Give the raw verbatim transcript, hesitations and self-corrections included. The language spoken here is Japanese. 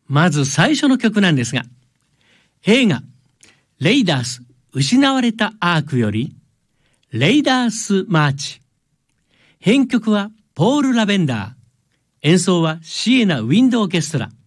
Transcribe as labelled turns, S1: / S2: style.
S1: まず最初の曲なんですが、映画レイダース失われたアークよりレイダースマーチ。編曲はポール・ラベンダー。演奏はシエナ・ウィンド・オーケストラ。